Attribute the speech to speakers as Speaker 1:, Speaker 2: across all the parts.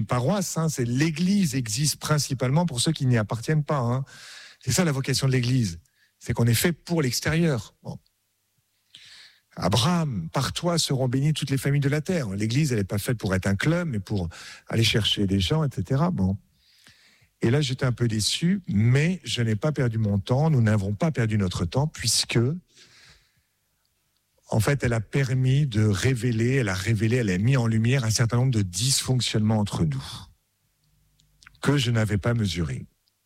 Speaker 1: une paroisse, hein, c'est l'Église existe principalement pour ceux qui n'y appartiennent pas. Hein. C'est ça la vocation de l'Église, c'est qu'on est fait pour l'extérieur. Bon. Abraham, par toi seront bénies toutes les familles de la terre. L'Église, elle n'est pas faite pour être un club, mais pour aller chercher des gens, etc. Bon. Et là, j'étais un peu déçu, mais je n'ai pas perdu mon temps. Nous n'avons pas perdu notre temps, puisque, en fait, elle a permis de révéler, elle a mis en lumière un certain nombre de dysfonctionnements entre nous que je n'avais pas mesurés.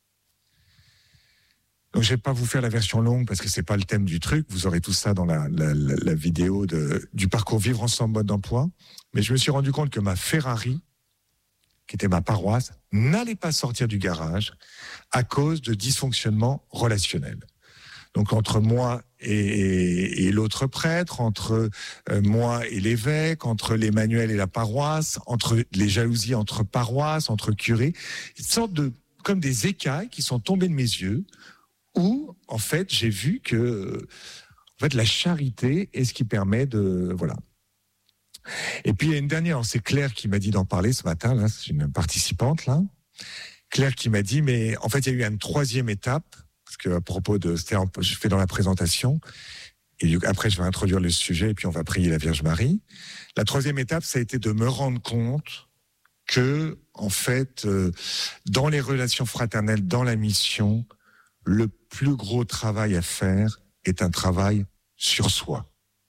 Speaker 1: Donc, je ne vais pas vous faire la version longue parce que c'est pas le thème du truc. Vous aurez tout ça dans la vidéo du parcours Vivre ensemble mode d'emploi. Mais je me suis rendu compte que ma Ferrari, qui était ma paroisse, n'allait pas sortir du garage à cause de dysfonctionnements relationnels. Donc, entre moi et l'autre prêtre, entre moi et l'évêque, entre l'Emmanuel et la paroisse, entre les jalousies entre paroisses, entre curés, une sorte comme des écailles qui sont tombées de mes yeux, où, en fait, j'ai vu que, en fait, la charité est ce qui permet voilà. Et puis, il y a une dernière, c'est Claire qui m'a dit d'en parler ce matin, là, c'est une participante, là. Claire qui m'a dit, mais en fait, il y a eu une troisième étape, parce que à propos je fais dans la présentation, et après, je vais introduire le sujet, et puis on va prier la Vierge Marie. La troisième étape, ça a été de me rendre compte que, en fait, dans les relations fraternelles, dans la mission, le plus gros travail à faire est un travail sur soi.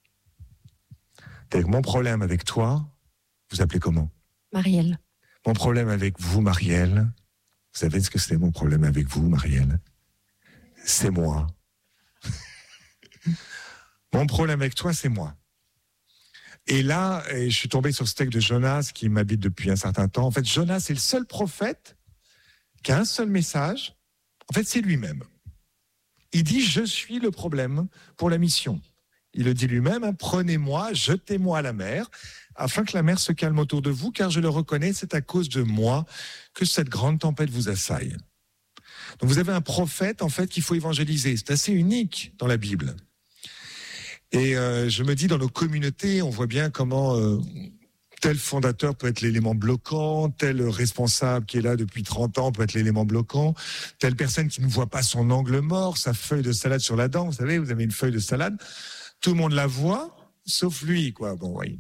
Speaker 1: Mon problème avec toi, vous appelez comment ?
Speaker 2: Marielle.
Speaker 1: Mon problème avec vous, Marielle, vous savez ce que c'est mon problème avec vous, Marielle ? C'est moi. Mon problème avec toi, c'est moi. Et là, je suis tombé sur ce texte de Jonas qui m'habite depuis un certain temps. En fait, Jonas est le seul prophète qui a un seul message. En fait, c'est lui-même. Il dit « Je suis le problème pour la mission ». Il le dit lui-même, hein, « Prenez-moi, jetez-moi à la mer, afin que la mer se calme autour de vous, car je le reconnais, c'est à cause de moi que cette grande tempête vous assaille. » Donc vous avez un prophète, en fait, qu'il faut évangéliser. C'est assez unique dans la Bible. Et je me dis, dans nos communautés, on voit bien comment tel fondateur peut être l'élément bloquant, tel responsable qui est là depuis 30 ans peut être l'élément bloquant, telle personne qui ne voit pas son angle mort, sa feuille de salade sur la dent. Vous savez, vous avez une feuille de salade, tout le monde la voit, sauf lui, quoi. Bon, oui.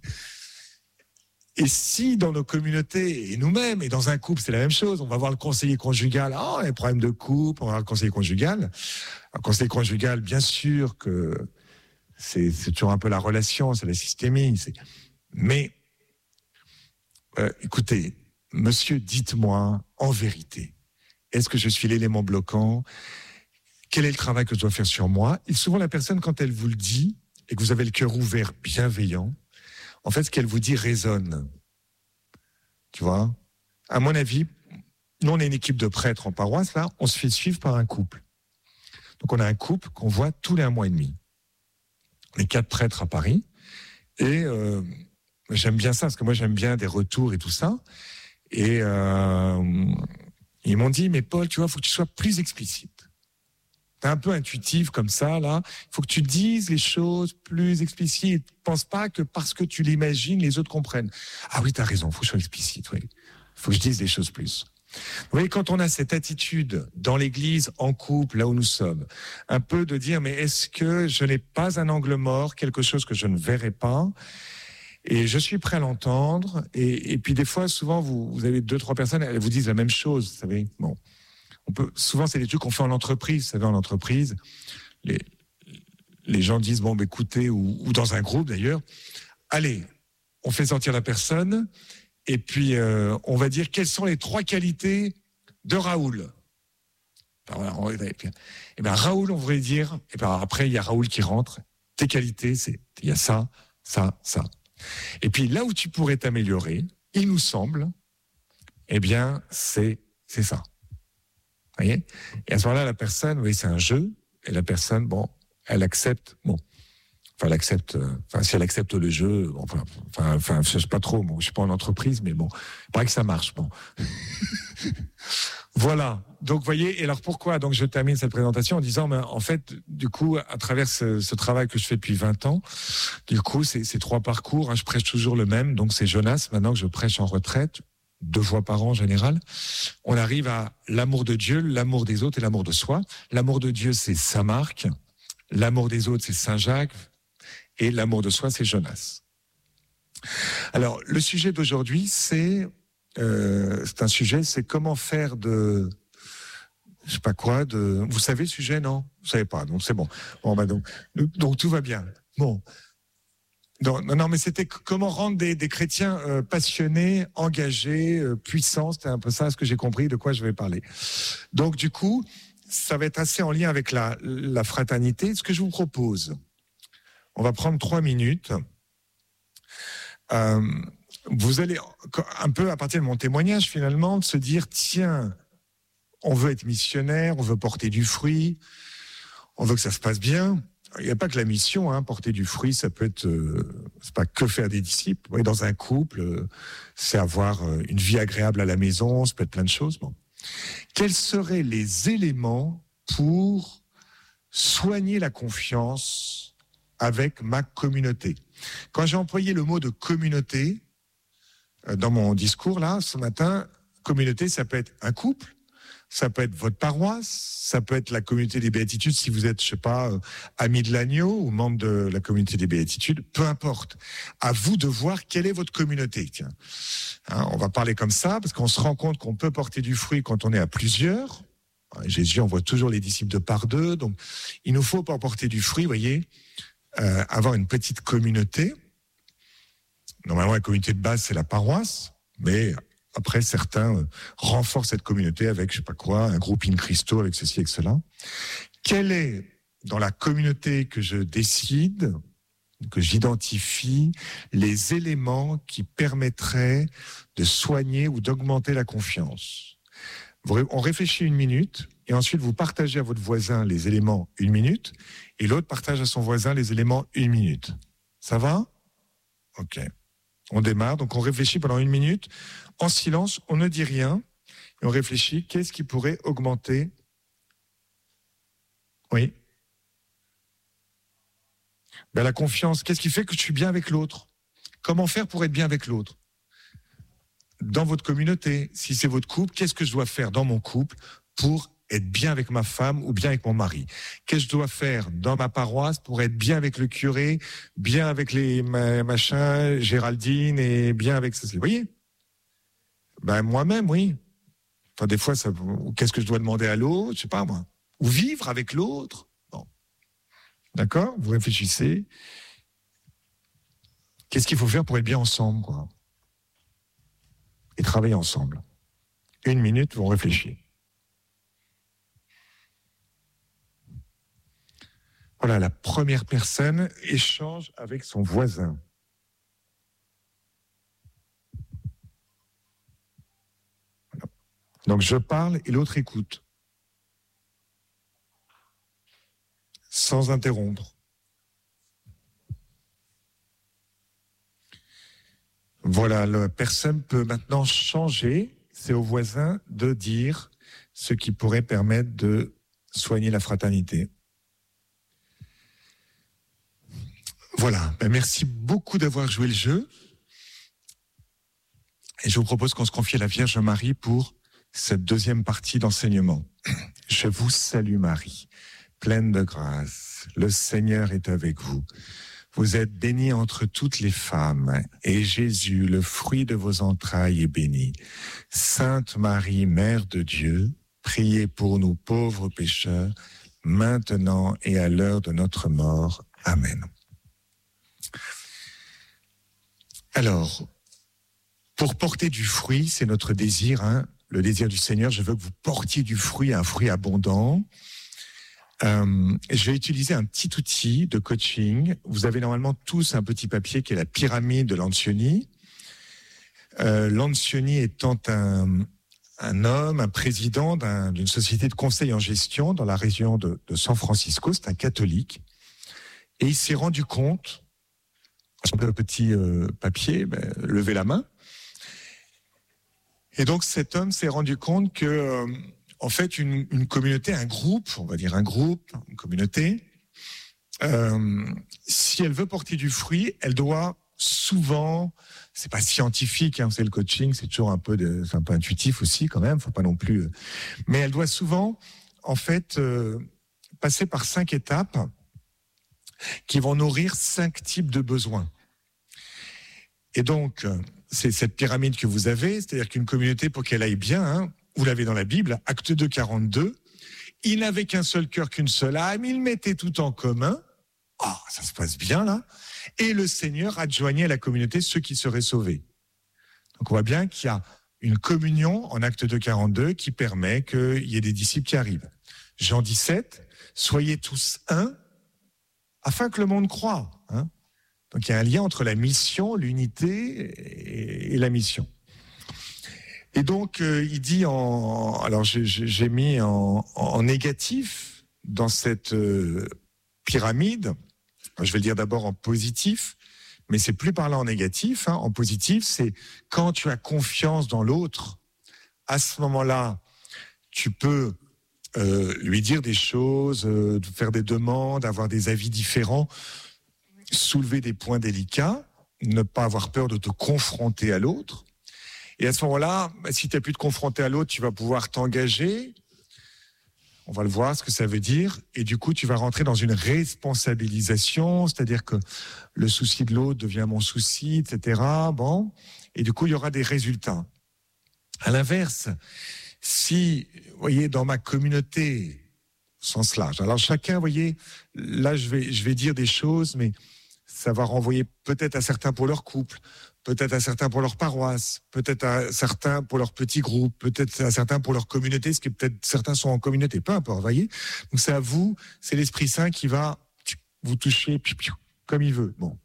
Speaker 1: Et si dans nos communautés, et nous-mêmes, et dans un couple, c'est la même chose, on va voir le conseiller conjugal, il y a des problèmes de couple, on va voir le conseiller conjugal. Un conseiller conjugal, bien sûr que c'est toujours un peu la relation, c'est la systémie. Mais, écoutez, monsieur, dites-moi, en vérité, est-ce que je suis l'élément bloquant ? Quel est le travail que je dois faire sur moi ? Et souvent, la personne, quand elle vous le dit, et que vous avez le cœur ouvert, bienveillant, en fait, ce qu'elle vous dit résonne. Tu vois ? À mon avis, nous, on est une équipe de prêtres en paroisse, là, on se fait suivre par un couple. Donc, on a un couple qu'on voit tous les 1 mois et demi. On est 4 prêtres à Paris. Et j'aime bien ça, parce que moi, j'aime bien des retours et tout ça. Et ils m'ont dit, mais Paul, tu vois, il faut que tu sois plus explicite. T'es un peu intuitif comme ça, là. Il faut que tu dises les choses plus explicites. Pense pas que parce que tu l'imagines, les autres comprennent. Ah oui, t'as raison, il faut que je sois explicite, oui. Il faut que je dise les choses plus. Vous voyez, quand on a cette attitude dans l'église, en couple, là où nous sommes, un peu de dire, mais est-ce que je n'ai pas un angle mort, quelque chose que je ne verrai pas ? Et je suis prêt à l'entendre. Et puis des fois, souvent, vous avez 2-3 personnes, elles vous disent la même chose, vous savez. Bon. Souvent, c'est des trucs qu'on fait en entreprise. Vous savez, en entreprise, les gens disent, bon, bah, écoutez, ou dans un groupe d'ailleurs, allez, on fait sortir la personne, et puis on va dire quelles sont les 3 qualités de Raoul. Alors, et ben Raoul, on voudrait dire, et ben après, il y a Raoul qui rentre, tes qualités, il y a ça, ça, ça. Et puis là où tu pourrais t'améliorer, il nous semble, eh bien, c'est ça. Voyez ? Et à ce moment-là, la personne, oui, c'est un jeu, et la personne, bon, elle accepte, bon, enfin, elle accepte, si elle accepte le jeu, enfin, je sais pas trop, bon, je suis pas en entreprise, mais bon, il paraît que ça marche, bon. Voilà. Donc, vous voyez, et alors pourquoi ? Donc, je termine cette présentation en disant, ben, en fait, du coup, à travers ce travail que je fais depuis 20 ans, du coup, ces 3 parcours, hein, je prêche toujours le même, donc c'est Jonas, maintenant que je prêche en retraite, 2 fois par an en général, on arrive à l'amour de Dieu, l'amour des autres et l'amour de soi. L'amour de Dieu, c'est Saint Marc. L'amour des autres, c'est Saint Jacques. Et l'amour de soi, c'est Jonas. Alors, le sujet d'aujourd'hui, c'est comment faire de... Je sais pas quoi, vous savez le sujet, non? Vous savez pas, donc c'est bon. Bon, bah donc tout va bien. Bon. Non, mais c'était comment rendre des chrétiens passionnés, engagés, puissants. C'était un peu ça, ce que j'ai compris de quoi je vais parler. Donc, du coup, ça va être assez en lien avec la fraternité. Ce que je vous propose, on va prendre 3 minutes. Vous allez, un peu à partir de mon témoignage, finalement, de se dire, tiens, on veut être missionnaire, on veut porter du fruit, on veut que ça se passe bien. Il n'y a pas que la mission, hein, porter du fruit, ça peut être, c'est pas que faire des disciples. Oui, dans un couple, c'est avoir une vie agréable à la maison, ça peut être plein de choses. Bon. Quels seraient les éléments pour soigner la confiance avec ma communauté? Quand j'ai employé le mot de communauté dans mon discours là ce matin, communauté, ça peut être un couple. Ça peut être votre paroisse, ça peut être la communauté des béatitudes si vous êtes, je sais pas, ami de l'agneau ou membre de la communauté des béatitudes, peu importe. À vous de voir quelle est votre communauté. Tiens. Hein, on va parler comme ça parce qu'on se rend compte qu'on peut porter du fruit quand on est à plusieurs. Jésus envoie toujours les disciples de par 2, donc il nous faut pour porter du fruit, vous voyez, avoir une petite communauté. Normalement, la communauté de base, c'est la paroisse, mais après, certains renforcent cette communauté avec, je sais pas quoi, un groupe in Christo, avec ceci, avec cela. Quel est, dans la communauté que je décide, que j'identifie, les éléments qui permettraient de soigner ou d'augmenter la confiance? On réfléchit 1 minute, et ensuite vous partagez à votre voisin les éléments 1 minute, et l'autre partage à son voisin les éléments 1 minute. Ça va? Ok. On démarre, donc on réfléchit pendant 1 minute. En silence, on ne dit rien, et on réfléchit, qu'est-ce qui pourrait augmenter? Oui. Ben, la confiance, qu'est-ce qui fait que je suis bien avec l'autre? Comment faire pour être bien avec l'autre? Dans votre communauté, si c'est votre couple, qu'est-ce que je dois faire dans mon couple pour être bien avec ma femme ou bien avec mon mari? Qu'est-ce que je dois faire dans ma paroisse pour être bien avec le curé, bien avec les machins, Géraldine, et bien avec ceci? Vous voyez? Ben, moi-même, oui. Enfin, des fois, qu'est-ce que je dois demander à l'autre? Je sais pas, moi. Ou vivre avec l'autre. Bon. D'accord? Vous réfléchissez. Qu'est-ce qu'il faut faire pour être bien ensemble, quoi? Et travailler ensemble. 1 minute, on réfléchit. Voilà, la première personne échange avec son voisin. Voilà. Donc je parle et l'autre écoute. Sans interrompre. Voilà, la personne peut maintenant changer. C'est au voisin de dire ce qui pourrait permettre de soigner la fraternité. Voilà, ben merci beaucoup d'avoir joué le jeu. Et je vous propose qu'on se confie à la Vierge Marie pour cette 2e partie d'enseignement. Je vous salue Marie, pleine de grâce. Le Seigneur est avec vous. Vous êtes bénie entre toutes les femmes, et Jésus, le fruit de vos entrailles, est béni. Sainte Marie, Mère de Dieu, priez pour nous pauvres pécheurs, maintenant et à l'heure de notre mort. Amen. Alors, pour porter du fruit, c'est notre désir, hein, le désir du Seigneur. Je veux que vous portiez du fruit, un fruit abondant. Je vais utiliser un petit outil de coaching. Vous avez normalement tous un petit papier qui est la pyramide de Lancioni. Lancioni étant un homme, un président d'une société de conseil en gestion dans la région de San Francisco. C'est un catholique. Et il s'est rendu compte, sur le petit papier, levez la main. Et donc cet homme s'est rendu compte que en fait, une communauté, un groupe, on va dire une communauté, si elle veut porter du fruit, elle doit souvent, c'est pas scientifique, hein, c'est le coaching, c'est toujours c'est un peu intuitif aussi quand même, faut pas non plus. Mais elle doit souvent, en fait, passer par 5 étapes qui vont nourrir 5 types de besoins. Et donc, c'est cette pyramide que vous avez, c'est-à-dire qu'une communauté, pour qu'elle aille bien, hein, vous l'avez dans la Bible, Acte 2, 42, ils n'avaient qu'un seul cœur, qu'une seule âme, ils mettaient tout en commun. Oh, ça se passe bien là. Et le Seigneur adjoignait à la communauté ceux qui seraient sauvés. Donc on voit bien qu'il y a une communion en Acte 2, 42 qui permet qu'il y ait des disciples qui arrivent. Jean 17, soyez tous un, afin que le monde croie. Hein. Donc il y a un lien entre la mission, l'unité et la mission. Et donc il dit alors j'ai mis en négatif dans cette pyramide. Je vais le dire d'abord en positif, mais c'est plus parlant en négatif. Hein. En positif, c'est quand tu as confiance dans l'autre, à ce moment-là, tu peux lui dire des choses, faire des demandes, avoir des avis différents, soulever des points délicats, ne pas avoir peur de te confronter à l'autre. Et à ce moment-là, si tu n'as plus de confronter à l'autre, tu vas pouvoir t'engager. On va le voir, ce que ça veut dire. Et du coup, tu vas rentrer dans une responsabilisation, c'est-à-dire que le souci de l'autre devient mon souci, etc. Bon. Et du coup, il y aura des résultats. À l'inverse, si, vous voyez, dans ma communauté, au sens large, alors chacun, vous voyez, là, je vais dire des choses, mais ça va renvoyer peut-être à certains pour leur couple, peut-être à certains pour leur paroisse, peut-être à certains pour leur petit groupe, peut-être à certains pour leur communauté, ce qui est peut-être certains sont en communauté, peu importe, vous voyez. Donc c'est à vous, c'est l'Esprit Saint qui va vous toucher comme il veut. Bon.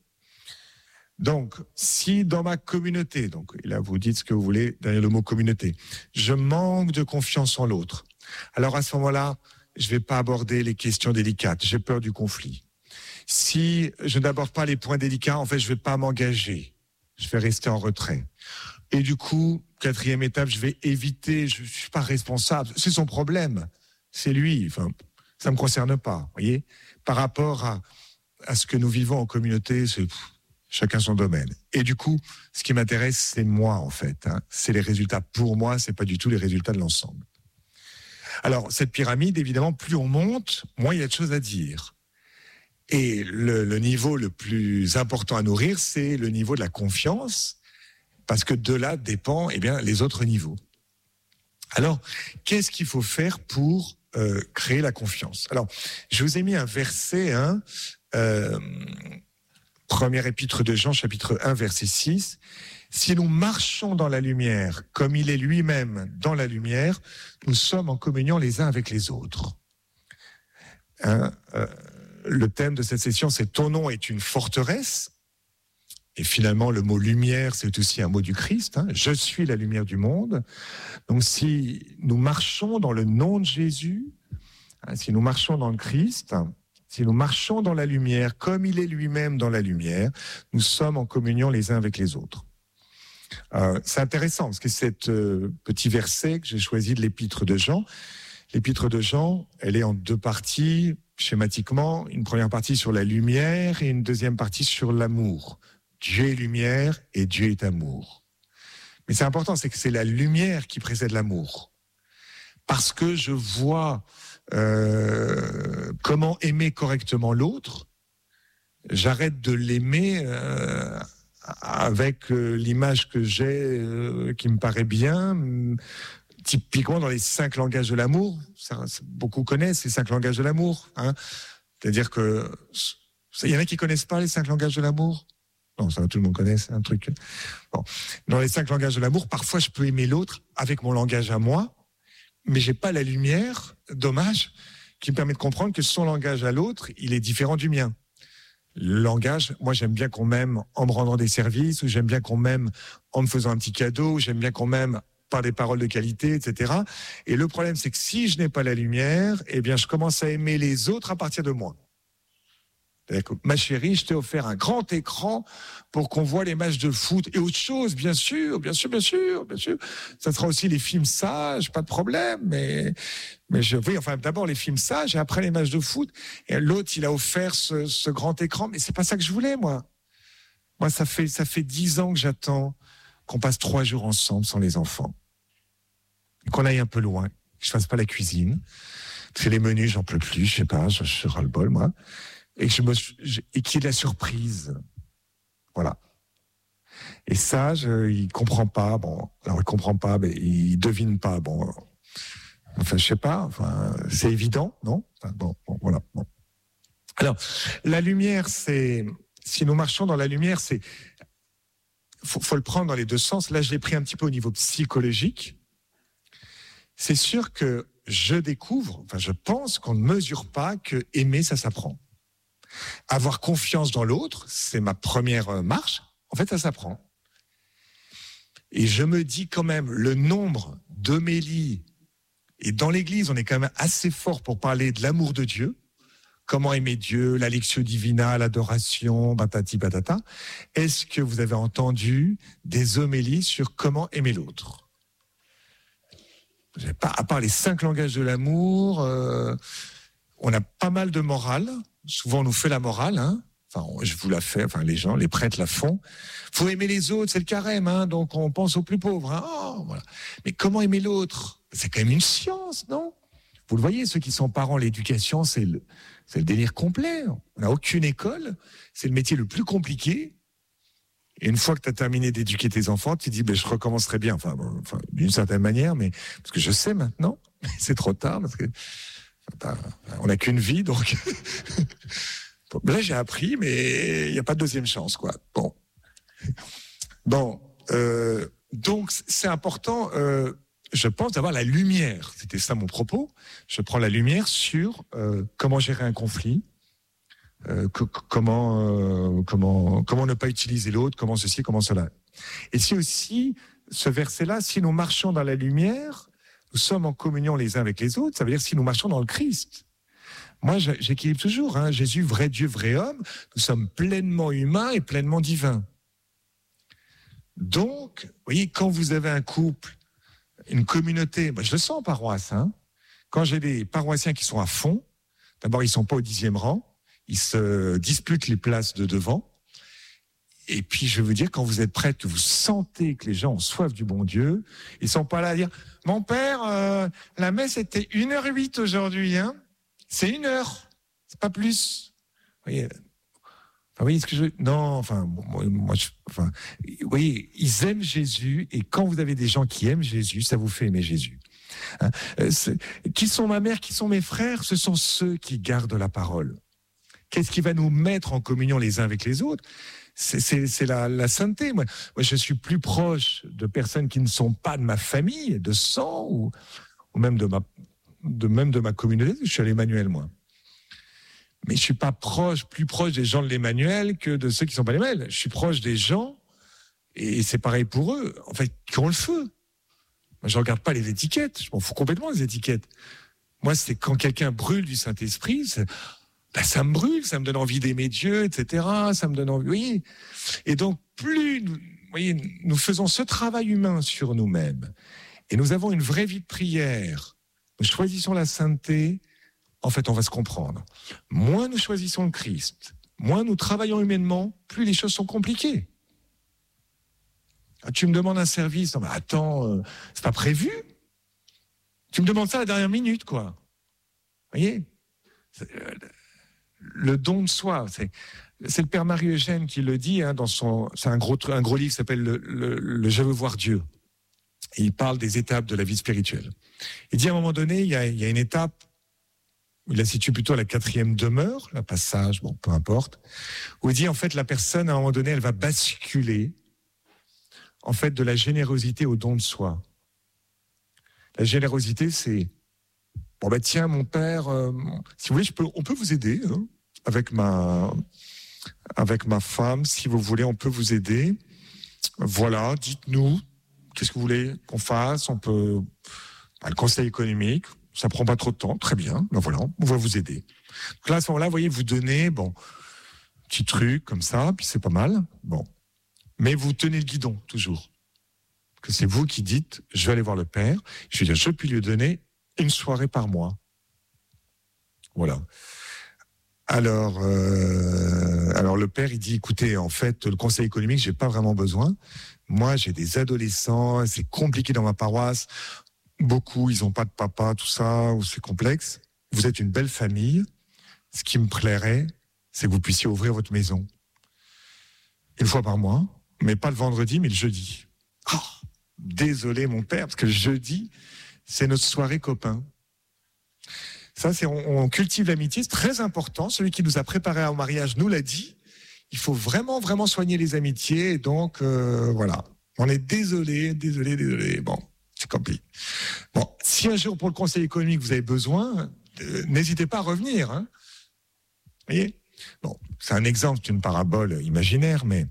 Speaker 1: Donc, si dans ma communauté, donc et là vous dites ce que vous voulez derrière le mot communauté, je manque de confiance en l'autre, alors à ce moment-là, je ne vais pas aborder les questions délicates, j'ai peur du conflit. Si je n'aborde pas les points délicats, en fait, je ne vais pas m'engager. Je vais rester en retrait. Et du coup, 4e étape, je vais éviter, je ne suis pas responsable. C'est son problème. C'est lui. Enfin, ça ne me concerne pas. Voyez. Par rapport à ce que nous vivons en communauté, c'est chacun son domaine. Et du coup, ce qui m'intéresse, c'est moi, en fait. Hein. C'est les résultats pour moi, ce n'est pas du tout les résultats de l'ensemble. Alors, cette pyramide, évidemment, plus on monte, moins il y a de choses à dire. Et le niveau le plus important à nourrir, c'est le niveau de la confiance, parce que de là dépend les autres niveaux. Alors, qu'est-ce qu'il faut faire pour créer la confiance ? Alors, je vous ai mis un verset, première épître de Jean, chapitre 1, verset 6. « Si nous marchons dans la lumière, comme il est lui-même dans la lumière, nous sommes en communion les uns avec les autres. » Le thème de cette session, c'est « Ton nom est une forteresse ». Et finalement, le mot « lumière », c'est aussi un mot du Christ. Hein. « Je suis la lumière du monde ». Donc, si nous marchons dans le nom de Jésus, si nous marchons dans le Christ, si nous marchons dans la lumière, comme il est lui-même dans la lumière, nous sommes en communion les uns avec les autres. C'est intéressant, parce que cet petit verset que j'ai choisi de l'épître de Jean, l'épître de Jean, elle est en 2 parties, schématiquement, une première partie sur la lumière et une deuxième partie sur l'amour. Dieu est lumière et Dieu est amour. Mais c'est important, c'est que c'est la lumière qui précède l'amour. Parce que je vois comment aimer correctement l'autre, j'arrête de l'aimer avec l'image que j'ai qui me paraît bien. Typiquement dans les 5 langages de l'amour, beaucoup connaissent les 5 langages de l'amour. Hein. C'est-à-dire que il y en a qui connaissent pas les 5 langages de l'amour. Non, ça tout le monde connaît, c'est un truc. Bon. Dans les 5 langages de l'amour, parfois je peux aimer l'autre avec mon langage à moi, mais j'ai pas la lumière, dommage, qui me permet de comprendre que son langage à l'autre, il est différent du mien. Le langage, moi j'aime bien qu'on m'aime en me rendant des services, ou j'aime bien qu'on m'aime en me faisant un petit cadeau, ou j'aime bien qu'on m'aime par des paroles de qualité, etc. Et le problème, c'est que si je n'ai pas la lumière, je commence à aimer les autres à partir de moi. Ma chérie, je t'ai offert un grand écran pour qu'on voit les matchs de foot et autre chose, bien sûr. Ça sera aussi les films sages, pas de problème, mais d'abord les films sages et après les matchs de foot. Et l'autre, il a offert ce grand écran, mais c'est pas ça que je voulais, moi. Moi, ça fait 10 ans que j'attends qu'on passe 3 jours ensemble sans les enfants. Qu'on aille un peu loin, que je fasse pas la cuisine. Parce que les menus, j'en peux plus, je sais pas, je ras-le-bol, moi. Et qu'il y ait de la surprise. Voilà. Et ça, il comprend pas. Bon, alors il comprend pas, mais il devine pas. Bon, enfin, je sais pas. Enfin, c'est évident, non? Enfin, bon, voilà. Bon. Alors, la lumière, si nous marchons dans la lumière, faut le prendre dans les deux sens. Là, je l'ai pris un petit peu au niveau psychologique. C'est sûr que je pense qu'on ne mesure pas que aimer, ça s'apprend. Avoir confiance dans l'autre, c'est ma première marche. En fait, ça s'apprend. Et je me dis quand même, le nombre d'homélies, et dans l'Église, on est quand même assez fort pour parler de l'amour de Dieu, comment aimer Dieu, la lectio divina, l'adoration, patati patata. Est-ce que vous avez entendu des homélies sur comment aimer l'autre ? Pas, à part les 5 langages de l'amour, on a pas mal de morale. Souvent, on nous fait la morale, hein. Enfin, je vous la fais, enfin, les prêtres la font. Faut aimer les autres, c'est le carême, hein. Donc, on pense aux plus pauvres, hein. Oh, voilà. Mais comment aimer l'autre ? C'est quand même une science, non ? Vous le voyez, ceux qui sont parents, l'éducation, c'est le délire complet. On n'a aucune école. C'est le métier le plus compliqué. Et une fois que tu as terminé d'éduquer tes enfants, tu te dis, je recommencerai bien. Enfin, d'une certaine manière, mais parce que je sais maintenant, c'est trop tard, parce que on n'a qu'une vie, donc là j'ai appris, mais il n'y a pas de deuxième chance, quoi. Bon, donc c'est important, je pense, d'avoir la lumière. C'était ça mon propos. Je prends la lumière sur comment gérer un conflit. Comment ne pas utiliser l'autre, comment ceci, comment cela. Et si aussi, ce verset-là, si nous marchons dans la lumière, nous sommes en communion les uns avec les autres, ça veut dire si nous marchons dans le Christ. Moi, j'équilibre toujours, hein, Jésus, vrai Dieu, vrai homme, nous sommes pleinement humains et pleinement divins. Donc, vous voyez, quand vous avez un couple, une communauté, je le sens en paroisse, hein, quand j'ai des paroissiens qui sont à fond, d'abord, ils ne sont pas au 10e rang, ils se disputent les places de devant. Et puis, je veux dire, quand vous êtes prêts, que vous sentez que les gens ont soif du bon Dieu, ils ne sont pas là à dire « Mon père, la messe était 1h08 aujourd'hui, hein. C'est 1h, c'est pas plus. » Vous voyez ce que je veux dire ? Non, vous voyez, ils aiment Jésus, et quand vous avez des gens qui aiment Jésus, ça vous fait aimer Jésus. Hein, qui sont ma mère, qui sont mes frères ? Ce sont ceux qui gardent la parole. Qu'est-ce qui va nous mettre en communion les uns avec les autres ? C'est la sainteté. Moi, je suis plus proche de personnes qui ne sont pas de ma famille, de sang, ou même de ma communauté. Je suis à l'Emmanuel, moi. Mais je suis pas plus proche des gens de l'Emmanuel que de ceux qui sont pas l'Emmanuel. Je suis proche des gens, et c'est pareil pour eux, en fait, qui ont le feu. Moi, je regarde pas les étiquettes. Je m'en fous complètement des étiquettes. Moi, c'est quand quelqu'un brûle du Saint-Esprit, ça me brûle, ça me donne envie d'aimer Dieu, etc. Ça me donne envie. Oui. Et donc, plus nous faisons ce travail humain sur nous-mêmes, et nous avons une vraie vie de prière, nous choisissons la sainteté, en fait, on va se comprendre. Moins nous choisissons le Christ, moins nous travaillons humainement, plus les choses sont compliquées. Tu me demandes un service, non, mais attends, c'est pas prévu. Tu me demandes ça à la dernière minute, quoi. Vous voyez ? Le don de soi, c'est le père Marie-Eugène qui le dit, hein, c'est un gros livre qui s'appelle le Je veux voir Dieu. Et il parle des étapes de la vie spirituelle. Il dit à un moment donné, il y a une étape, il la situe plutôt à la 4e demeure, la passage, peu importe, où il dit en fait la personne à un moment donné, elle va basculer en fait de la générosité au don de soi. La générosité, c'est tiens, mon père, si vous voulez, on peut vous aider, hein, avec ma femme, si vous voulez, on peut vous aider. Voilà, dites-nous, qu'est-ce que vous voulez qu'on fasse ? On peut, le conseil économique, ça prend pas trop de temps, très bien, voilà, on va vous aider. Donc là, à ce moment-là, vous voyez, vous donnez, petit truc comme ça, puis c'est pas mal, mais vous tenez le guidon, toujours. Que c'est vous qui dites, je vais aller voir le père, je puis lui donner une soirée par mois. Voilà. Alors le père, il dit, écoutez, en fait, le conseil économique, j'ai pas vraiment besoin. Moi, j'ai des adolescents, c'est compliqué dans ma paroisse. Beaucoup, ils ont pas de papa, tout ça, ou c'est complexe. Vous êtes une belle famille. Ce qui me plairait, c'est que vous puissiez ouvrir votre maison une fois par mois, mais pas le vendredi, mais le jeudi. Oh, désolé, mon père, parce que le jeudi, c'est notre soirée copains. Ça, on cultive l'amitié, c'est très important. Celui qui nous a préparés au mariage nous l'a dit. Il faut vraiment, vraiment soigner les amitiés. Et donc, voilà. On est désolé. Bon, c'est compliqué. Bon, si un jour, pour le conseil économique, vous avez besoin, n'hésitez pas à revenir. Hein. Vous voyez ? Bon, c'est un exemple d'une parabole imaginaire, mais...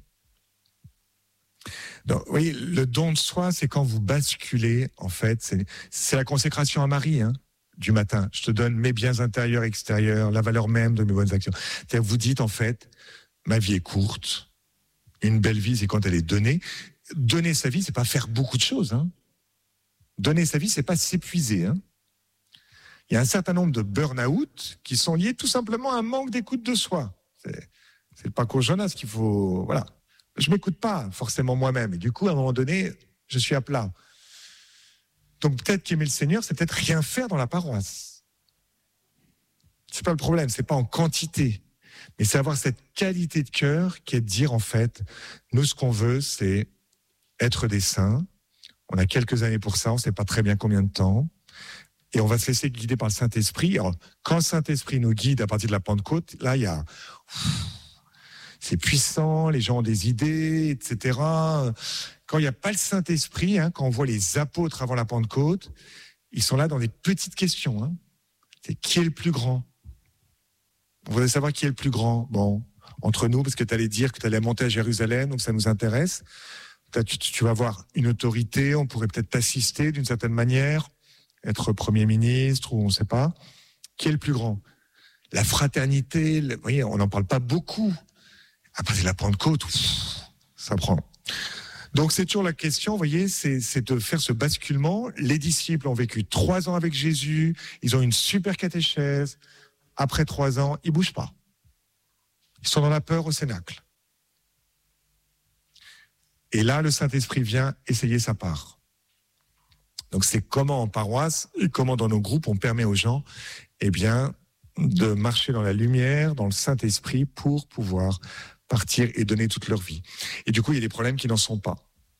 Speaker 1: Donc, vous voyez, le don de soi, c'est quand vous basculez, en fait, c'est la consécration à Marie, hein. Du matin, je te donne mes biens intérieurs, extérieurs, la valeur même de mes bonnes actions. C'est-à-dire, vous dites en fait, ma vie est courte, une belle vie, c'est quand elle est donnée. Donner sa vie, c'est pas faire beaucoup de choses. Hein. Donner sa vie, c'est pas s'épuiser. Hein. Il y a un certain nombre de burn-out qui sont liés tout simplement à un manque d'écoute de soi. C'est le parcours Jonas qu'il faut... Voilà. Je m'écoute pas forcément moi-même. Et du coup, à un moment donné, je suis à plat. Donc peut-être qu'aimer le Seigneur, c'est peut-être rien faire dans la paroisse. C'est pas le problème, c'est pas en quantité, mais c'est avoir cette qualité de cœur qui est de dire en fait, nous ce qu'on veut, c'est être des saints. On a quelques années pour ça, on sait pas très bien combien de temps, et on va se laisser guider par le Saint-Esprit. Alors quand le Saint-Esprit nous guide à partir de la Pentecôte, là il y a c'est puissant, les gens ont des idées, etc. Quand il n'y a pas le Saint-Esprit, hein, quand on voit les apôtres avant la Pentecôte, ils sont là dans des petites questions. Hein. C'est qui est le plus grand ? On voudrait savoir qui est le plus grand. Bon, entre nous, parce que tu allais dire que tu allais monter à Jérusalem, donc ça nous intéresse. Tu vas avoir une autorité, on pourrait peut-être t'assister d'une certaine manière, être Premier ministre ou on ne sait pas. Qui est le plus grand ? La fraternité, vous voyez, on n'en parle pas beaucoup. Après, c'est la Pentecôte, ça prend. Donc, c'est toujours la question, vous voyez, c'est de faire ce basculement. Les disciples ont vécu 3 ans avec Jésus, ils ont une super catéchèse. Après 3 ans, ils ne bougent pas. Ils sont dans la peur au Cénacle. Et là, le Saint-Esprit vient essayer sa part. Donc, c'est comment en paroisse et comment dans nos groupes, on permet aux gens, eh bien, de marcher dans la lumière, dans le Saint-Esprit pour pouvoir partir et donner toute leur vie. Et du coup, il y a des problèmes qui n'en sont pas.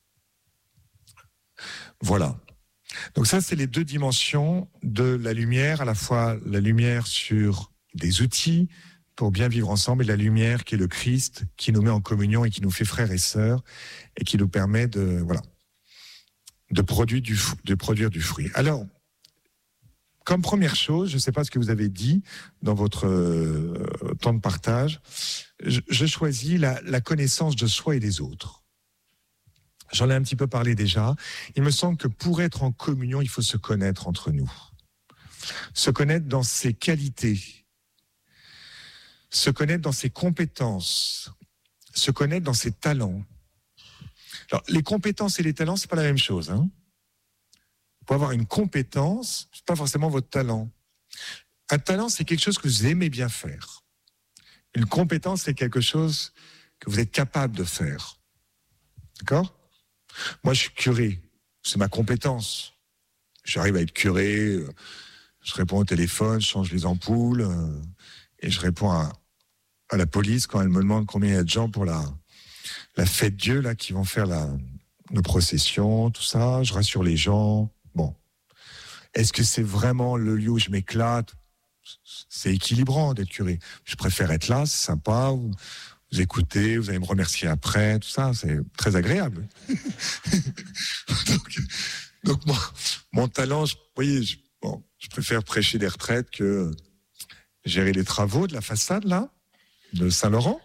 Speaker 1: Voilà. Donc ça, c'est les 2 dimensions de la lumière, à la fois la lumière sur des outils pour bien vivre ensemble et la lumière qui est le Christ, qui nous met en communion et qui nous fait frères et sœurs et qui nous permet de produire du fruit. Alors, comme première chose, je ne sais pas ce que vous avez dit dans votre temps de partage, je choisis la connaissance de soi et des autres. J'en ai un petit peu parlé déjà. Il me semble que pour être en communion, il faut se connaître entre nous. Se connaître dans ses qualités, se connaître dans ses compétences, se connaître dans ses talents. Alors, les compétences et les talents, c'est pas la même chose, hein. Pour avoir une compétence, c'est pas forcément votre talent. Un talent, c'est quelque chose que vous aimez bien faire. Une compétence, c'est quelque chose que vous êtes capable de faire. D'accord ? Moi, je suis curé. C'est ma compétence. J'arrive à être curé. Je réponds au téléphone, je change les ampoules. Et je réponds à la police quand elle me demande combien il y a de gens pour la fête Dieu, là, qui vont faire nos processions, tout ça. Je rassure les gens. Bon. Est-ce que c'est vraiment le lieu où je m'éclate ? C'est équilibrant d'être curé. Je préfère être là, c'est sympa, vous écoutez, vous allez me remercier après, tout ça, c'est très agréable. donc moi, mon talent, vous voyez, je préfère prêcher des retraites que gérer les travaux de la façade, là, de Saint-Laurent.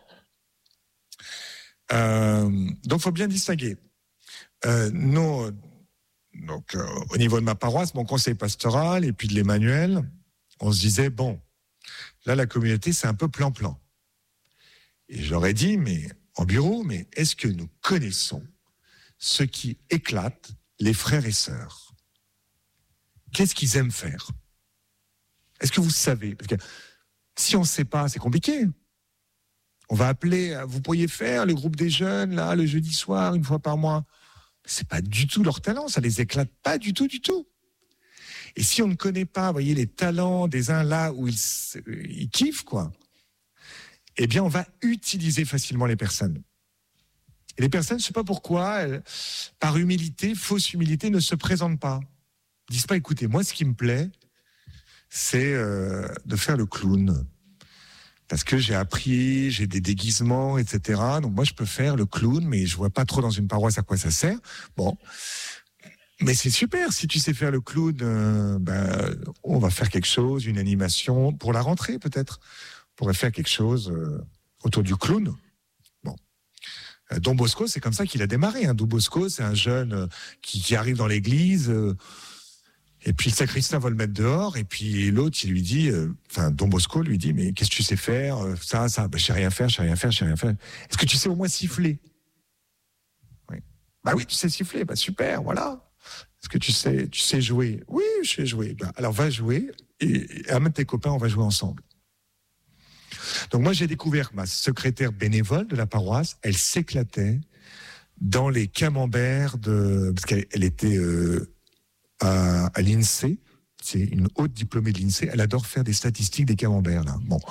Speaker 1: Donc, il faut bien distinguer. Nous, donc, au niveau de ma paroisse, mon conseil pastoral et puis de l'Emmanuel, on se disait, bon, là, la communauté, c'est un peu plan-plan. Et je leur ai dit, mais en bureau, mais est-ce que nous connaissons ce qui éclate les frères et sœurs ? Qu'est-ce qu'ils aiment faire ? Est-ce que vous savez ? Parce que Si on ne sait pas, c'est compliqué. On va appeler, vous pourriez faire le groupe des jeunes, là, le jeudi soir, une fois par mois. C'est pas du tout leur talent, ça les éclate pas du tout, du tout. Et si on ne connaît pas, vous voyez, les talents des uns là où ils kiffent, quoi, eh bien, on va utiliser facilement les personnes. Et les personnes, je ne sais pas pourquoi, par humilité, fausse humilité, ne se présentent pas. Ils disent pas, écoutez, moi, ce qui me plaît, c'est de faire le clown. Parce que j'ai appris, j'ai des déguisements, etc. Donc moi, je peux faire le clown, mais je vois pas trop dans une paroisse à quoi ça sert. Bon. Mais c'est super, si tu sais faire le clown, on va faire quelque chose, une animation, pour la rentrée peut-être. On pourrait faire quelque chose autour du clown. Bon. Don Bosco, c'est comme ça qu'il a démarré. Don Bosco, c'est un jeune qui arrive dans l'église, et puis le sacristain va le mettre dehors, et puis l'autre, il lui dit, Don Bosco lui dit, mais qu'est-ce que tu sais faire? Ça, je sais rien faire. Est-ce que tu sais au moins siffler? Oui. Bah oui, tu sais siffler, super, voilà. Est-ce que tu sais jouer? Oui, je sais jouer. Alors va jouer et amène tes copains, on va jouer ensemble. Donc moi j'ai découvert ma secrétaire bénévole de la paroisse, elle s'éclatait dans les camemberts parce qu'elle était à l'INSEE, c'est une haute diplômée de l'INSEE, elle adore faire des statistiques des camemberts là. Bon.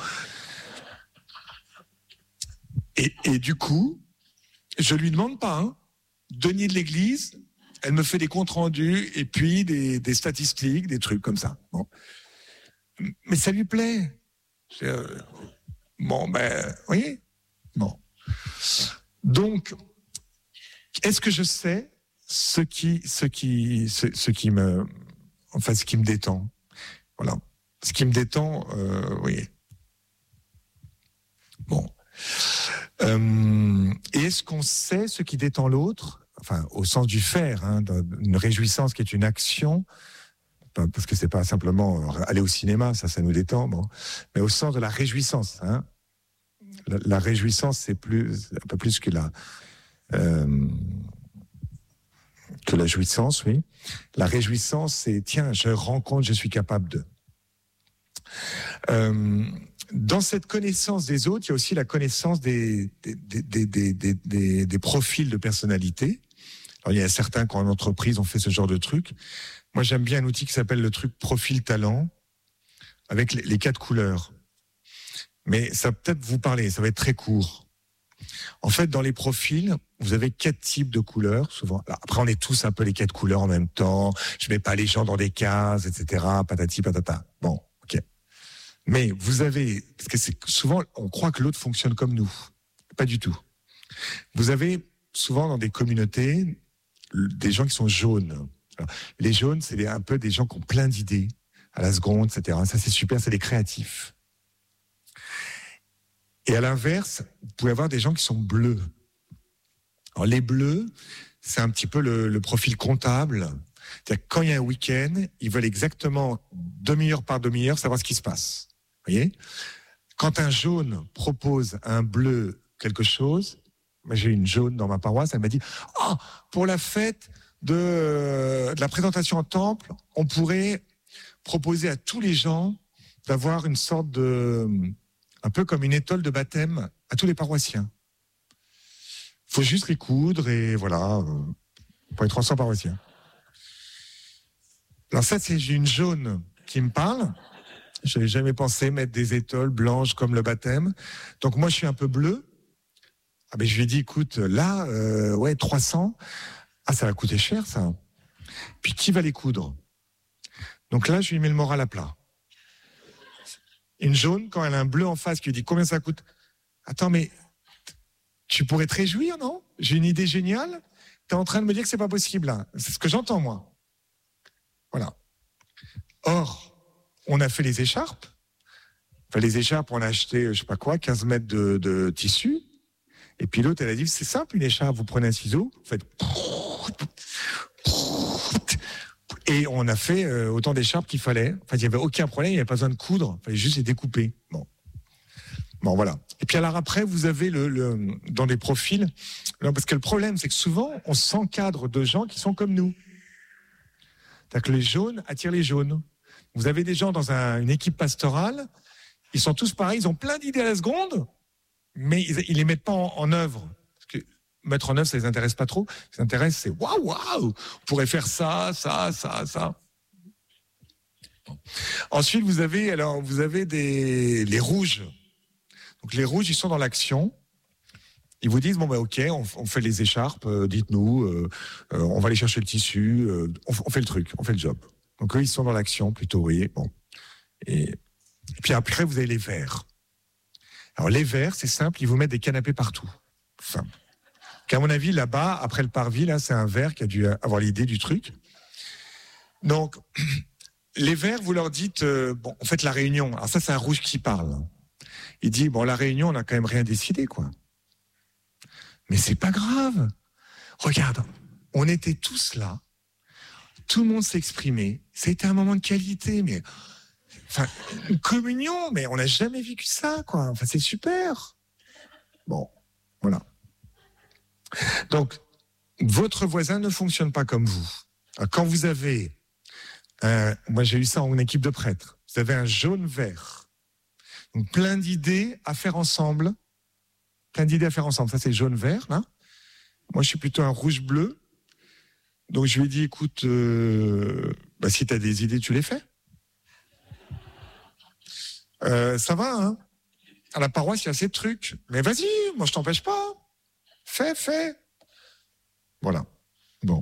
Speaker 1: Et du coup, je lui demande pas, denier de l'église. Elle me fait des comptes rendus et puis des statistiques, des trucs comme ça. Bon. Mais ça lui plaît. Oui. Bon. Donc, est-ce que je sais ce qui me détend? Voilà. Ce qui me détend, oui. Bon. Et est-ce qu'on sait ce qui détend l'autre? Enfin, au sens du faire, une réjouissance qui est une action, parce que c'est pas simplement aller au cinéma, ça nous détend, bon, mais au sens de la réjouissance. La réjouissance, c'est un peu plus que la jouissance, oui. La réjouissance, c'est tiens, je rends compte, je suis capable de. Dans cette connaissance des autres, il y a aussi la connaissance des profils de personnalité. Alors, il y a certains qui en entreprise ont fait ce genre de truc. Moi, j'aime bien un outil qui s'appelle le truc profil talent, avec les 4 couleurs. Mais ça va peut-être vous parler, ça va être très court. En fait, dans les profils, vous avez 4 types de couleurs, souvent. Alors, après, on est tous un peu les 4 couleurs en même temps. Je mets pas les gens dans des cases, etc. Patati patata. Bon, ok. Mais vous avez, parce que souvent, on croit que l'autre fonctionne comme nous. Pas du tout. Vous avez souvent dans des communautés des gens qui sont jaunes. Alors, les jaunes, c'est un peu des gens qui ont plein d'idées à la seconde, etc. Ça, c'est super, c'est des créatifs. Et à l'inverse, vous pouvez avoir des gens qui sont bleus. Alors, les bleus, c'est un petit peu le profil comptable. C'est-à-dire que quand il y a un week-end, ils veulent exactement demi-heure par demi-heure savoir ce qui se passe. Vous voyez ? Quand un jaune propose à un bleu quelque chose, moi j'ai une jaune dans ma paroisse, elle m'a dit « pour la fête de la présentation en temple, on pourrait proposer à tous les gens d'avoir une sorte un peu comme une étole de baptême à tous les paroissiens. Il faut juste les coudre et voilà, pour les 300 paroissiens. » Alors ça, c'est une jaune qui me parle. Je n'avais jamais pensé mettre des étoiles blanches comme le baptême. Donc moi, je suis un peu bleu. Je lui ai dit, écoute, là, 300. Ça va coûter cher, ça. Puis qui va les coudre? Donc là, je lui mets le moral à plat. Une jaune, quand elle a un bleu en face qui lui dit combien ça coûte? Attends, mais tu pourrais te réjouir, non? J'ai une idée géniale. Tu es en train de me dire que c'est pas possible, là. C'est ce que j'entends, moi. Voilà. Or, on a fait les écharpes. Enfin, les écharpes, on a acheté, 15 mètres de tissu. Et puis l'autre, elle a dit, c'est simple, une écharpe, vous prenez un ciseau, vous faites... Et on a fait autant d'écharpes qu'il fallait. Enfin, il n'y avait aucun problème, il n'y avait pas besoin de coudre. Il fallait juste les découper. Bon, voilà. Et puis alors après, vous avez dans des profils... Non, parce que le problème, c'est que souvent, on s'encadre de gens qui sont comme nous. C'est-à-dire que les jaunes attirent les jaunes. Vous avez des gens dans une équipe pastorale Ils sont tous pareils, ils ont plein d'idées à la seconde, mais ils les mettent pas en œuvre. Parce que mettre en œuvre, ça les intéresse pas trop. Ce qui les intéresse, c'est waouh, on pourrait faire ça. Ensuite, vous avez les rouges. Donc les rouges, ils sont dans l'action. Ils vous disent ok, on fait les écharpes, dites-nous, on va aller chercher le tissu, on fait le truc, on fait le job. Donc eux, ils sont dans l'action plutôt, vous voyez. Bon. Et puis après, vous avez les verts. Alors les verts, c'est simple, ils vous mettent des canapés partout. Enfin, qu'à mon avis, là-bas, après le parvis, là, c'est un vert qui a dû avoir l'idée du truc. Donc, les verts, vous leur dites, on fait la réunion. Alors ça, c'est un rouge qui parle. Il dit, la réunion, on n'a quand même rien décidé, quoi. Mais c'est pas grave. Regarde, on était tous là. Tout le monde s'exprimait. C'était un moment de qualité, mais une communion, mais on n'a jamais vécu ça, quoi. Enfin, c'est super. Bon, voilà. Donc, votre voisin ne fonctionne pas comme vous. Alors, quand vous avez, moi j'ai eu ça en équipe de prêtres, vous avez un jaune-vert. Donc, plein d'idées à faire ensemble. Ça, c'est jaune-vert, là. Moi, je suis plutôt un rouge-bleu. Donc, je lui ai dit, écoute, si tu as des idées, tu les fais. Ça va, hein. À la paroisse, il y a ces trucs. Mais vas-y, moi, je t'empêche pas. Fais. Voilà. Bon.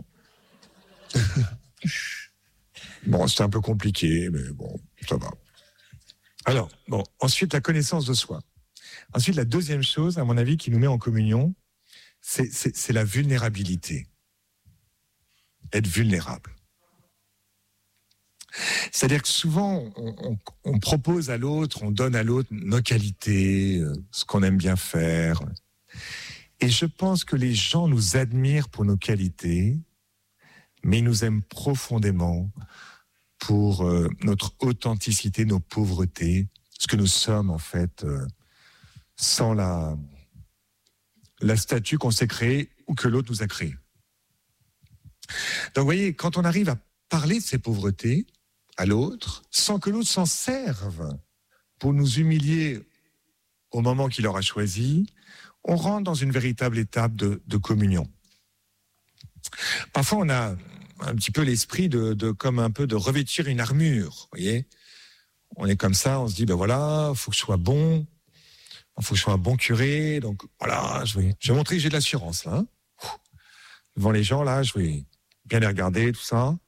Speaker 1: C'était un peu compliqué, mais bon, ça va. Alors, ensuite, la connaissance de soi. Ensuite, la deuxième chose, à mon avis, qui nous met en communion, c'est la vulnérabilité. Être vulnérable. C'est-à-dire que souvent, on propose à l'autre, on donne à l'autre nos qualités, ce qu'on aime bien faire. Et je pense que les gens nous admirent pour nos qualités, mais ils nous aiment profondément pour notre authenticité, nos pauvretés, ce que nous sommes en fait, sans la statue qu'on s'est créée ou que l'autre nous a créée. Donc vous voyez, quand on arrive à parler de ces pauvretés à l'autre, sans que l'autre s'en serve pour nous humilier au moment qu'il aura choisi, on rentre dans une véritable étape de communion. Parfois, on a un petit peu l'esprit comme un peu de revêtir une armure, vous voyez. On est comme ça, on se dit, voilà, il faut que je sois bon, il faut que je sois un bon curé, donc voilà, je vais montrer que j'ai de l'assurance, là. Devant les gens, là, je vais bien les regarder, tout ça.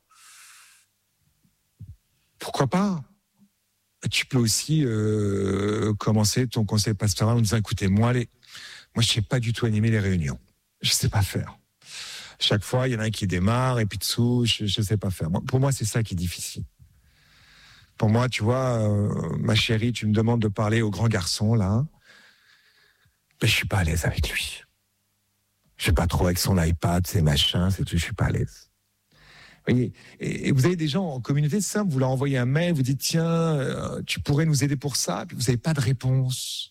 Speaker 1: Pourquoi pas? Tu peux aussi commencer ton conseil pastoral en disant, écoutez, moi, je ne sais pas du tout animer les réunions. Je ne sais pas faire. Chaque fois, il y en a un qui démarre et puis dessous, je ne sais pas faire. Pour moi, c'est ça qui est difficile. Pour moi, tu vois, ma chérie, tu me demandes de parler au grand garçon, là. Mais je ne suis pas à l'aise avec lui. Je ne suis pas trop avec son iPad, ses machins, c'est tout, je ne suis pas à l'aise. Vous voyez, et vous avez des gens en communauté, c'est simple, vous leur envoyez un mail, vous dites, tiens, tu pourrais nous aider pour ça, puis vous n'avez pas de réponse.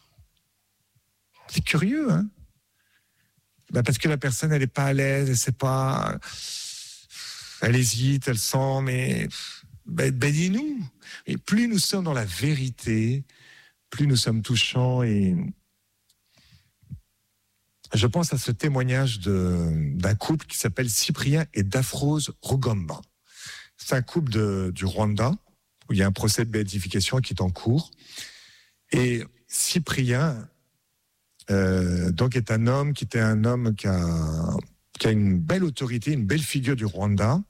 Speaker 1: C'est curieux, hein? Parce que la personne, elle n'est pas à l'aise, elle ne sait pas, elle hésite, elle sent, mais dis-nous. Et plus nous sommes dans la vérité, plus nous sommes touchants. Et je pense à ce témoignage d'un couple qui s'appelle Cyprien et Daphrose Rugamba. C'est un couple du Rwanda, où il y a un procès de béatification qui est en cours. Et Cyprien, donc est un homme qui a une belle autorité, une belle figure du Rwanda.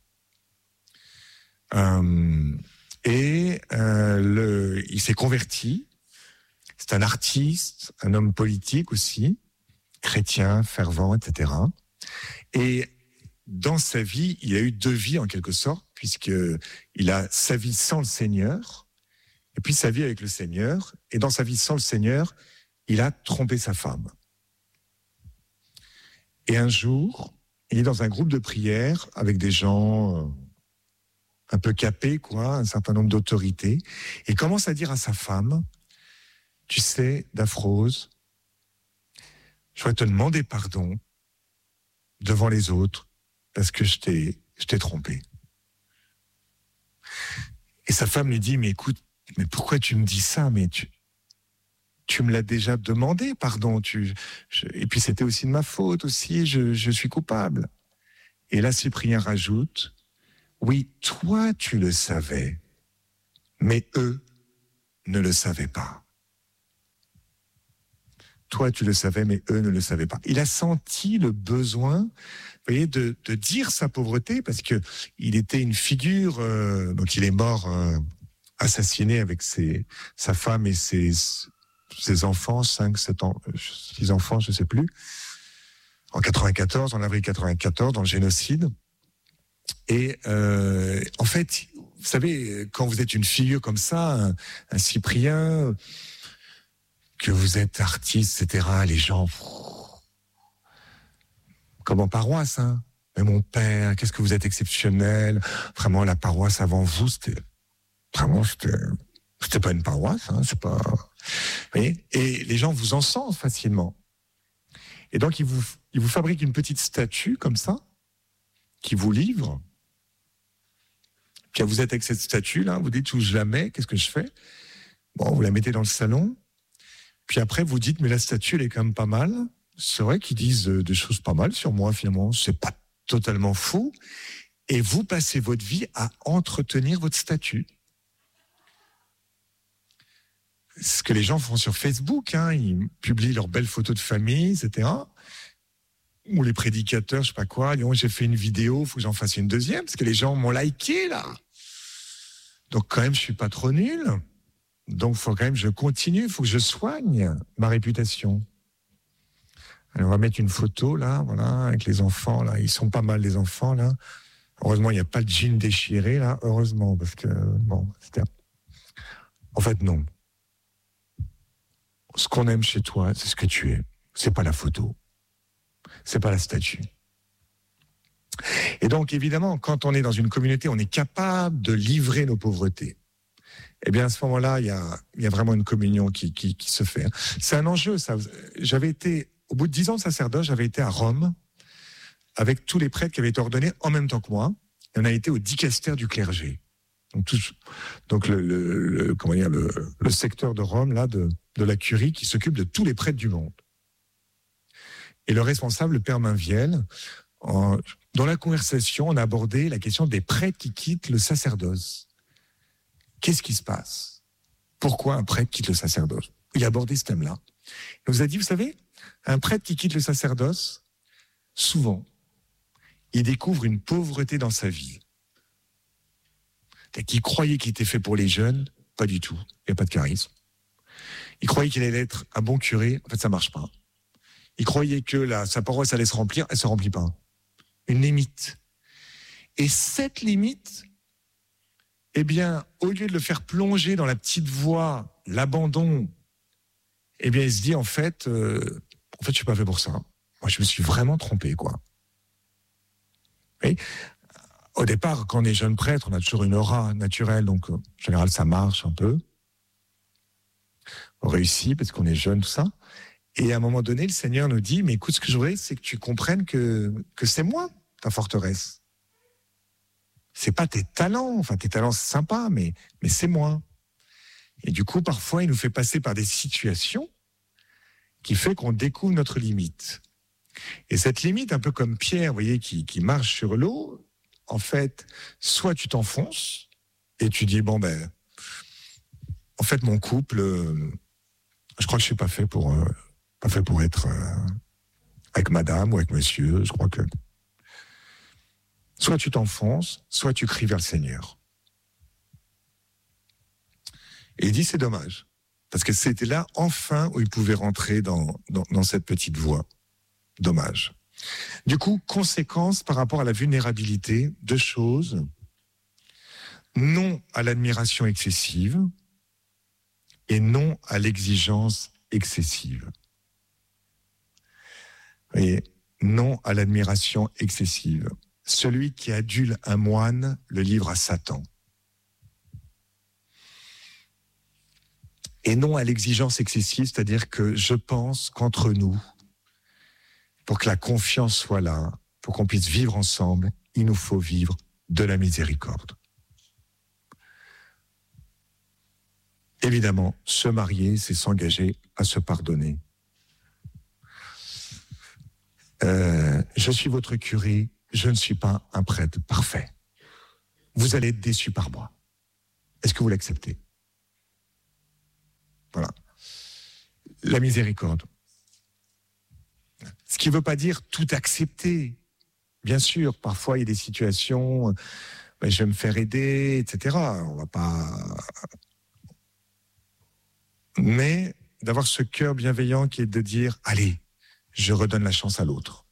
Speaker 1: Il s'est converti. C'est un artiste, un homme politique aussi, chrétien, fervent, etc. Et dans sa vie, il a eu deux vies en quelque sorte, puisqu'il a sa vie sans le Seigneur, et puis sa vie avec le Seigneur. Et dans sa vie sans le Seigneur, il a trompé sa femme. Et un jour, il est dans un groupe de prière avec des gens un peu capés, un certain nombre d'autorités. Et il commence à dire à sa femme, tu sais, Daphrose, je voudrais te demander pardon devant les autres parce que je t'ai trompé. Et sa femme lui dit, mais écoute, Mais pourquoi tu me dis ça? Mais tu me l'as déjà demandé, pardon. Et puis c'était aussi de ma faute aussi, je suis coupable. Et là, Cyprien rajoute, oui, toi tu le savais, mais eux ne le savaient pas. Toi tu le savais, mais eux ne le savaient pas. Il a senti le besoin, vous voyez, de dire sa pauvreté, parce que il était une figure, donc il est mort assassiné avec sa femme et ses enfants, 5, 7 ans, 6 enfants, je ne sais plus, en 94, en avril 94, dans le génocide. Et en fait, vous savez, quand vous êtes une figure comme ça, un Cyprien, que vous êtes artiste, etc., les gens, comme en paroisse, hein. Mais mon père, qu'est-ce que vous êtes exceptionnel. Vraiment, la paroisse avant vous, c'était pas une paroisse, hein, c'est pas. Vous voyez, et les gens vous encensent facilement. Et donc, ils vous fabriquent une petite statue comme ça, qui vous livre. Puis vous êtes avec cette statue-là, vous dites, je la mets, qu'est-ce que je fais? Bon, vous la mettez dans le salon. Puis après, vous dites, mais la statue, elle est quand même pas mal. C'est vrai qu'ils disent des choses pas mal sur moi, finalement. C'est pas totalement faux. Et vous passez votre vie à entretenir votre statue. Ce que les gens font sur Facebook, hein, ils publient leurs belles photos de famille, etc. Ou les prédicateurs, je sais pas quoi, disent, j'ai fait une vidéo, faut que j'en fasse une deuxième, parce que les gens m'ont liké, là. Donc quand même, je suis pas trop nul. Donc, faut quand même, je continue, il faut que je soigne ma réputation. Alors, on va mettre une photo, là, voilà, avec les enfants, là. Ils sont pas mal, les enfants, là. Heureusement, il n'y a pas de jean déchiré, là. Heureusement, parce que, bon, c'était. En fait, non. Ce qu'on aime chez toi, c'est ce que tu es. C'est pas la photo. C'est pas la statue. Et donc, évidemment, quand on est dans une communauté, on est capable de livrer nos pauvretés. Eh bien, à ce moment-là, il y a vraiment une communion qui se fait. C'est un enjeu, ça. J'avais été, au bout de 10 ans de sacerdoce, j'avais été à Rome avec tous les prêtres qui avaient été ordonnés en même temps que moi. Et on a été au dicaster du clergé. Donc le secteur de Rome, là, de la curie, qui s'occupe de tous les prêtres du monde. Et le responsable, le père Mainviel, dans la conversation, on a abordé la question des prêtres qui quittent le sacerdoce. Qu'est-ce qui se passe? Pourquoi un prêtre quitte le sacerdoce? Il a abordé ce thème-là. Il nous a dit, vous savez, un prêtre qui quitte le sacerdoce, souvent, il découvre une pauvreté dans sa vie. Il croyait qu'il était fait pour les jeunes, pas du tout. Il n'y a pas de charisme. Il croyait qu'il allait être un bon curé, en fait, ça ne marche pas. Il croyait que sa paroisse allait se remplir, elle ne se remplit pas. Une limite. Et cette limite, eh bien, au lieu de le faire plonger dans la petite voie, l'abandon, eh bien, il se dit, en fait, je suis pas fait pour ça. Moi, je me suis vraiment trompé, quoi. Et, au départ, quand on est jeune prêtre, on a toujours une aura naturelle, donc, en général, ça marche un peu. On réussit parce qu'on est jeune, tout ça. Et à un moment donné, le Seigneur nous dit, mais écoute, ce que je voudrais, c'est que tu comprennes que c'est moi, ta forteresse. C'est pas tes talents, enfin tes talents c'est sympa, mais c'est moi. Et du coup, parfois, il nous fait passer par des situations qui fait qu'on découvre notre limite. Et cette limite, un peu comme Pierre, vous voyez, qui marche sur l'eau, en fait, soit tu t'enfonces et tu dis, bon ben, en fait, mon couple, je crois que je suis pas fait pour être avec madame ou avec monsieur, je crois que soit tu t'enfonces, soit tu cries vers le Seigneur. Et il dit, c'est dommage. Parce que c'était là, enfin, où il pouvait rentrer dans cette petite voie. Dommage. Du coup, conséquence par rapport à la vulnérabilité, 2 choses. Non à l'admiration excessive et non à l'exigence excessive. Vous voyez, non à l'admiration excessive. Celui qui adule un moine le livre à Satan. Et non à l'exigence excessive, c'est-à-dire que je pense qu'entre nous, pour que la confiance soit là, pour qu'on puisse vivre ensemble, il nous faut vivre de la miséricorde. Évidemment, se marier, c'est s'engager à se pardonner. Je suis votre curé, je ne suis pas un prêtre parfait. Vous allez être déçu par moi. Est-ce que vous l'acceptez? Voilà. La miséricorde. Ce qui ne veut pas dire tout accepter. Bien sûr, parfois il y a des situations, je vais me faire aider, etc. On va pas. Mais d'avoir ce cœur bienveillant qui est de dire, allez, je redonne la chance à l'autre.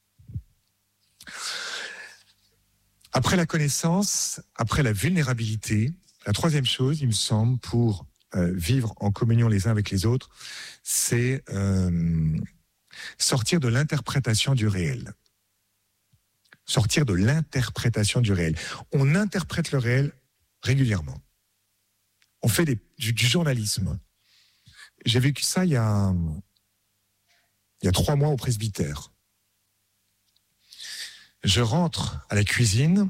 Speaker 1: Après la connaissance, après la vulnérabilité, la troisième chose, il me semble, pour vivre en communion les uns avec les autres, c'est sortir de l'interprétation du réel. Sortir de l'interprétation du réel. On interprète le réel régulièrement. On fait du journalisme. J'ai vécu ça il y a 3 mois au presbytère. Je rentre à la cuisine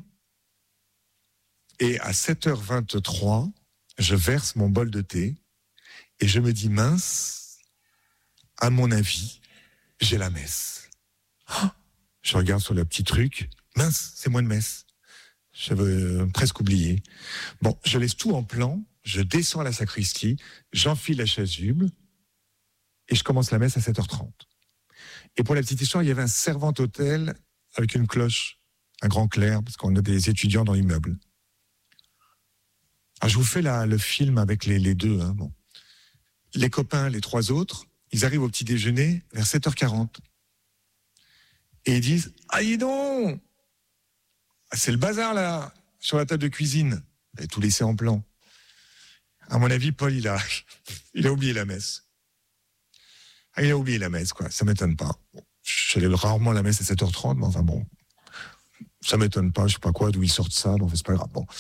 Speaker 1: et à 7h23, je verse mon bol de thé et je me dis, mince, à mon avis, j'ai la messe. Oh, je regarde sur le petit truc, mince, c'est moi de messe. J'avais presque oublié. Bon, je laisse tout en plan, je descends à la sacristie, j'enfile la chasuble et je commence la messe à 7h30. Et pour la petite histoire, il y avait un servant-autel avec une cloche, un grand clair, parce qu'on a des étudiants dans l'immeuble. Alors, je vous fais le film avec les deux. Hein, bon. Les copains, les 3 autres, ils arrivent au petit déjeuner vers 7h40. Et ils disent, ah, dis donc, c'est le bazar là, sur la table de cuisine. Ils avaient tout laissé en plan. À mon avis, Paul, il a oublié la messe. Ah, il a oublié la messe, quoi. Ça m'étonne pas. J'allais rarement à la messe à 7h30, mais enfin bon, ça m'étonne pas, je sais pas quoi, d'où ils sortent ça, donc c'est pas grave. Bon.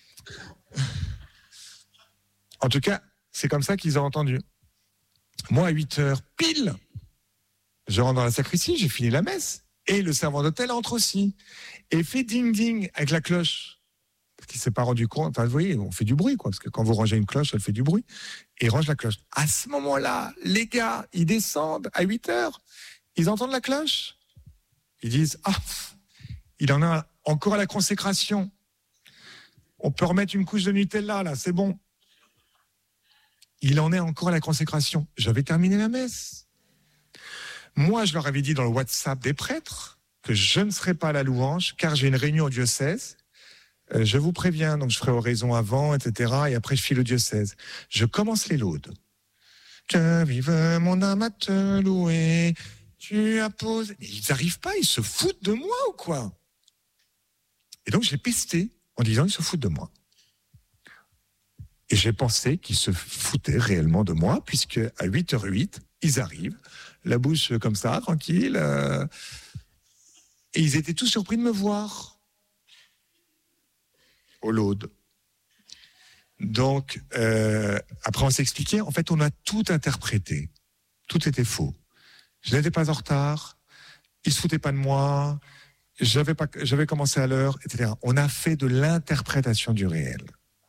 Speaker 1: En tout cas, c'est comme ça qu'ils ont entendu. Moi, à 8h, pile, je rentre dans la sacristie, j'ai fini la messe, et le servant d'hôtel entre aussi, et fait ding-ding avec la cloche. Parce qu'il s'est pas rendu compte, enfin, vous voyez, on fait du bruit, quoi, parce que quand vous rangez une cloche, elle fait du bruit, et il range la cloche. À ce moment-là, les gars, ils descendent à 8h, ils entendent la cloche, ils disent, ah, il en a encore à la consécration. On peut remettre une couche de Nutella, là, c'est bon. Il en est encore à la consécration. J'avais terminé la messe. Moi, je leur avais dit dans le WhatsApp des prêtres que je ne serais pas à la louange, car j'ai une réunion au diocèse. Je vous préviens, donc je ferai oraison avant, etc. Et après, je file au diocèse. Je commence les laudes. Que vive mon âme à te louer. Tu apposes. Et ils n'arrivent pas, ils se foutent de moi ou quoi? Et donc, j'ai pesté en disant, ils se foutent de moi. Et j'ai pensé qu'ils se foutaient réellement de moi, puisque à 8h08, ils arrivent, la bouche comme ça, tranquille, et ils étaient tous surpris de me voir au laude. Donc, après on s'expliquait, en fait, on a tout interprété. Tout était faux. Je n'étais pas en retard, ils se foutaient pas de moi, j'avais commencé à l'heure, etc. On a fait de l'interprétation du réel.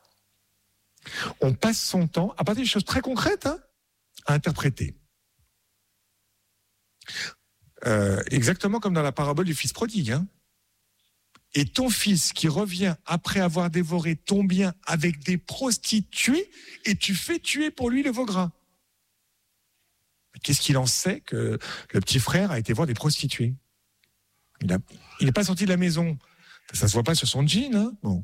Speaker 1: On passe son temps, à partir de choses très concrètes, hein, à interpréter. Exactement comme dans la parabole du fils prodigue. Hein. Et ton fils qui revient après avoir dévoré ton bien avec des prostituées, et tu fais tuer pour lui le veau gras. Qu'est-ce qu'il en sait que le petit frère a été voir des prostituées? Il n'est pas sorti de la maison. Ça se voit pas sur son jean. Hein, bon.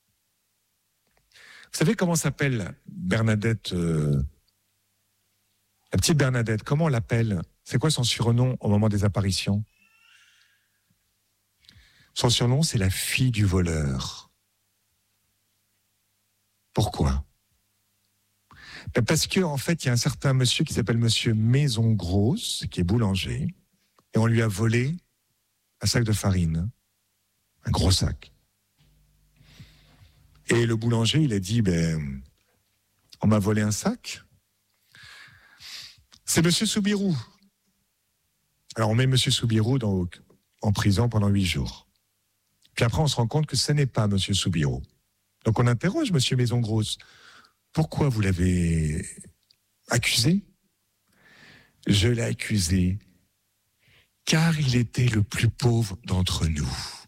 Speaker 1: Vous savez comment s'appelle Bernadette, la petite Bernadette, comment on l'appelle? C'est quoi son surnom au moment des apparitions? Son surnom, c'est la fille du voleur. Pourquoi? Parce qu'en fait, il y a un certain monsieur qui s'appelle monsieur Maison Grosse, qui est boulanger, et on lui a volé un sac de farine, un gros sac. Et le boulanger, il a dit, on m'a volé un sac. C'est monsieur Soubirou. Alors on met monsieur Soubirou en prison pendant 8 jours. Puis après, on se rend compte que ce n'est pas monsieur Soubirou. Donc on interroge monsieur Maison Grosse. pourquoi vous l'avez accusé? Je l'ai accusé car il était le plus pauvre d'entre nous.